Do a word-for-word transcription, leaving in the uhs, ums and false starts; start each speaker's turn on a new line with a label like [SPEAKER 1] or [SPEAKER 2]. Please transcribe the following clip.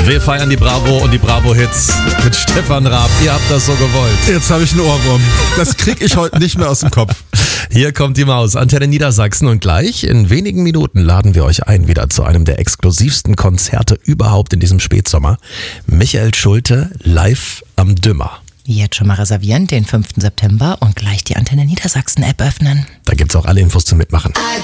[SPEAKER 1] Wir feiern die Bravo und die Bravo-Hits mit Stefan Raab. Ihr habt das so gewollt.
[SPEAKER 2] Jetzt habe ich einen Ohrwurm. Das krieg ich heute nicht mehr aus dem Kopf.
[SPEAKER 1] Hier kommt die Maus, Antenne Niedersachsen, und gleich in wenigen Minuten laden wir euch ein wieder zu einem der exklusivsten Konzerte überhaupt in diesem Spätsommer. Michael Schulte live am Dümmer.
[SPEAKER 3] Jetzt schon mal reservieren, den fünften September, und gleich die Antenne Niedersachsen App öffnen.
[SPEAKER 1] Da gibt's auch alle Infos zum Mitmachen.